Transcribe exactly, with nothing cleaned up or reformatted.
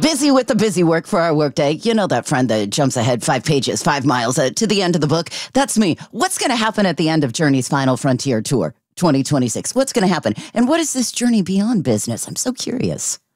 busy with the busy work for our workday. You know that friend that jumps ahead five pages, five miles uh, to the end of the book? That's me. What's going to happen at the end of Journey's Final Frontier Tour twenty twenty-six? What's going to happen? And what is this journey beyond business? I'm so curious.